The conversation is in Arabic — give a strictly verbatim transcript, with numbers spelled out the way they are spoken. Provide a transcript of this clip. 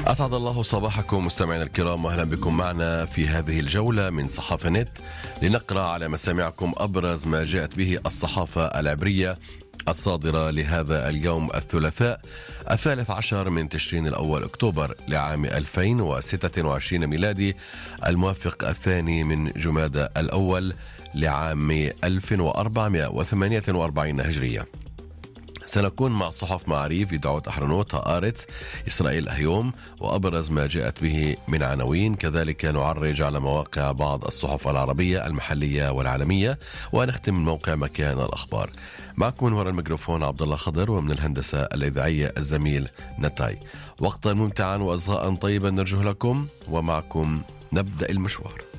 أسعد الله صباحكم مستمعينا الكرام، وأهلا بكم معنا في هذه الجولة من صحافة نت لنقرأ على مسامعكم أبرز ما جاءت به الصحافة العبرية الصادرة لهذا اليوم الثلاثاء الثالث عشر من تشرين الأول أكتوبر لعام ألفين وستة وعشرين ميلادي، الموافق الثاني من جمادى الأول لعام ألف وأربعمائة وثمانية وأربعين هجرية. سنكون مع صحف معاريف، يدعوت أحرنوت، هآرتس، إسرائيل اليوم، وأبرز ما جاءت به من عناوين. كذلك نعرج على مواقع بعض الصحف العربية المحلية والعالمية، ونختم من موقع مكان الأخبار. معكم وراء الميكروفون عبد الله خضر، ومن الهندسة الإذاعية الزميل نتاي. وقتا ممتعا وأصغاء طيبا نرجو لكم، ومعكم نبدأ المشوار.